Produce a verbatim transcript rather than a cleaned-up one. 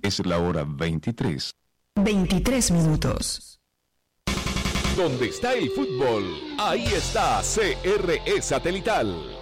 Es la hora veintitrés. veintitrés minutos. Donde está el fútbol, ahí está C R E Satelital.